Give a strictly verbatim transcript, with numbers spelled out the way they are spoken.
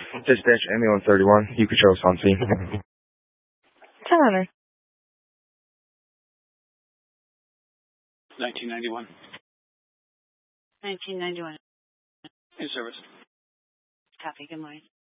Dispatch M A one thirty-one. You control on scene. ten hundred. nineteen ninety-one. nineteen ninety-one. In service. Copy. Good morning.